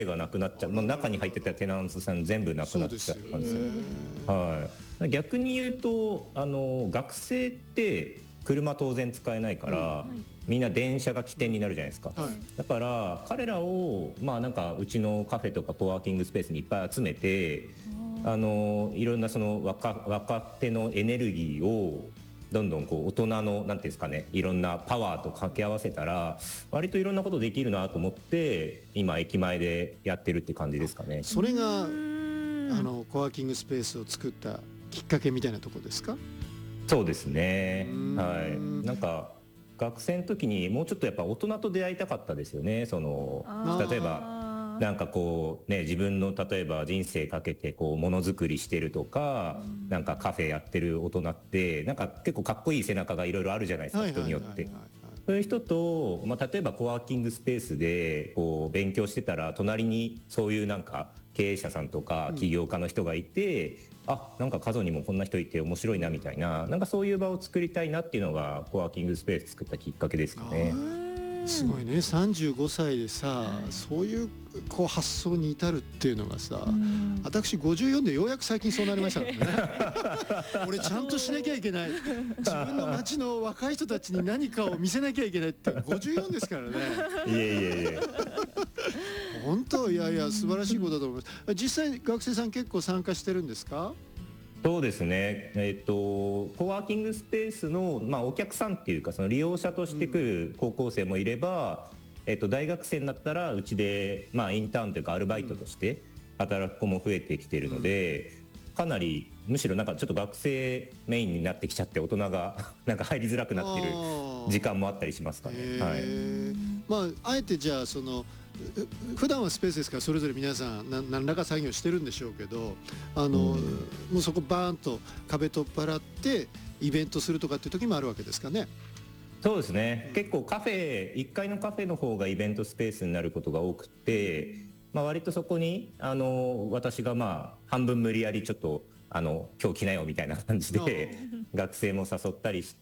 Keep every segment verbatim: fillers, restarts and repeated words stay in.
がなくなっちゃう、まあ、中に入ってたテナントさん全部なくなっちゃったんですよ。はい、逆に言うとあの学生って車当然使えないから、うん、みんな電車が起点になるじゃないですか、はい、だから彼らを、まあ、なんかうちのカフェとかコワーキングスペースにいっぱい集めて、あのいろんなその 若, 若手のエネルギーをどんどんこう大人のなんていうんですかね、いろんなパワーと掛け合わせたら割といろんなことできるなと思って今駅前でやってるって感じですかね。 それがあのコワーキングスペースを作ったきっかけみたいなところですか？ そうですね、はい、なんか学生の時にもうちょっとやっぱ大人と出会いたかったですよね。その例えばなんかこうね、自分の例えば人生かけてこうものづくりしてるとか、なんかカフェやってる大人ってなんか結構かっこいい背中がいろいろあるじゃないですか、人によって。そういう人と、まあ、例えばコワーキングスペースでこう勉強してたら隣にそういうなんか経営者さんとか起業家の人がいて、うん、あ、なんか家族にもこんな人いて面白いなみたいな、なんかそういう場を作りたいなっていうのがコワーキングスペース作ったきっかけですかね。 すごいね、さんじゅうごさいでさ、はい、そういう、こう発想に至るっていうのがさ、私ごじゅうよんでようやく最近そうなりましたからね俺ちゃんとしなきゃいけない、自分の町の若い人たちに何かを見せなきゃいけないってごじゅうよんですからねいえいえいえ本当、いやいや素晴らしいことだと思います。実際学生さん結構参加してるんですか？ そうですね、えっと、コワーキングスペースの、まあ、お客さんっていうかその利用者として来る高校生もいれば、うん、えっと、大学生になったらうちで、まあ、インターンというかアルバイトとして働く子も増えてきているので、うん、かなりむしろなんかちょっと学生メインになってきちゃって大人がなんか入りづらくなってる時間もあったりしますかね。はい、 まあ、あえてじゃあその普段はスペースですからそれぞれ皆さん何何らか作業してるんでしょうけど、あの、うん、もうそこバーンと壁取っ払ってイベントするとかっていう時もあるわけですかね。 そうですね、うん、結構カフェいっかいのカフェの方がイベントスペースになることが多くて、まあ、割とそこにあの私がまあ半分無理やりちょっとあの今日来なよみたいな感じで学生も誘ったりして、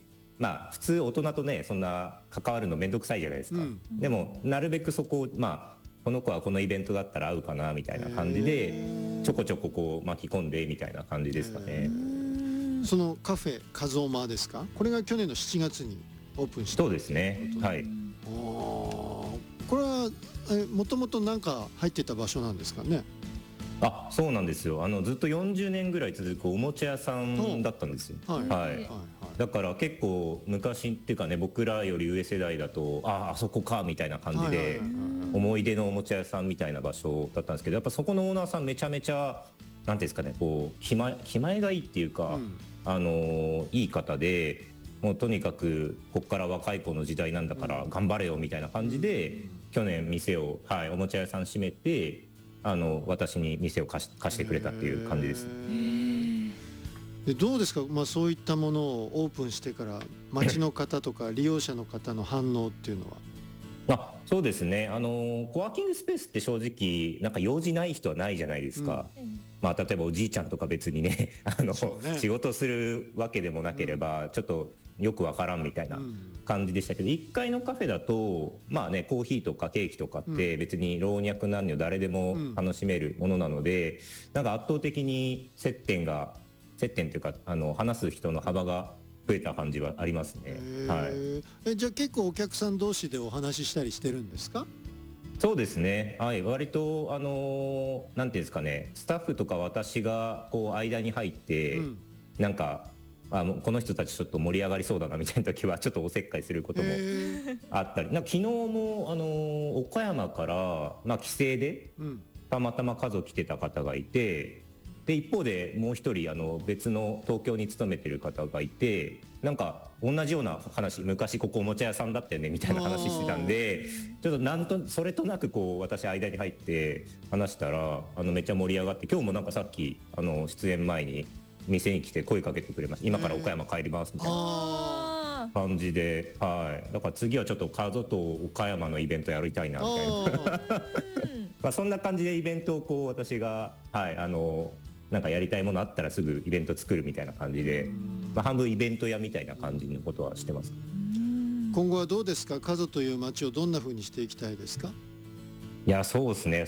まあ普通大人とねそんな関わるのめんどくさいじゃないですか、うん、でもなるべくそこをまあこの子はこのイベントだったら合うかなみたいな感じでちょこちょここう巻き込んでみたいな感じですかね。 そのカフェカゾーマですか？これが去年のしちがつにオープンした。 そうですね、はい。 これはもともと何か入ってた場所なんですかね？ あ、そうなんですよ。あのずっとよんじゅうねんぐらい続くおもちゃ屋さんだったんですよ、はいはいはい、だから結構昔っていうかね、僕らより上世代だとああそこかみたいな感じで思い出のおもちゃ屋さんみたいな場所だったんですけど、やっぱそこのオーナーさんめちゃめちゃなんていうんですかね、こう気前、気前がいいっていうか、うん、あのー、いい方で、もうとにかくここから若い子の時代なんだから頑張れよみたいな感じで、うん、去年店を、はい、おもちゃ屋さん閉めてあの私に店を貸し、貸してくれたっていう感じです。 でどうですか、まあ、そういったものをオープンしてから街の方とか利用者の方の反応っていうのはあ、そうですね、あのコワーキングスペースって正直なんか用事ない人はないじゃないですか、うん、まあ、例えばおじいちゃんとか別にねあの、ね、仕事するわけでもなければ、うん、ちょっとよくわからんみたいな感じでしたけど、うん、いっかいのカフェだとまあね、コーヒーとかケーキとかって別に老若男女誰でも楽しめるものなので、うん、なんか圧倒的に接点が接点というかあの話す人の幅が増えた感じはありますね。はい、 えじゃあ結構お客さん同士でお話ししたりしてるんですか？ そうですね、はい、割とあのー、なんていうんですかね、スタッフとか私がこう間に入って、うん、なんかあのこの人たちちょっと盛り上がりそうだなみたいな時はちょっとおせっかいすることもあったり、なんか昨日も、あのー、岡山から、まあ、帰省でたまたま家族来てた方がいて、で一方でもう一人あの別の東京に勤めてる方がいて、なんか同じような話、昔ここおもちゃ屋さんだったよねみたいな話してたんで、ちょっとなんとそれとなくこう私間に入って話したらあのめっちゃ盛り上がって、今日もなんかさっきあの出演前に店に来て声かけてくれました。今から岡山帰りますみたいな感じで、はい、だから次はちょっと家族と岡山のイベントやりたいなみたいなまあそんな感じでイベントをこう私が、はい、あのなんかやりたいものあったらすぐイベント作るみたいな感じで、まあ、半分イベント屋みたいな感じのことはしてます。 今後はどうですか？加須という街をどんな風にしていきたいですか？ いやそうですね。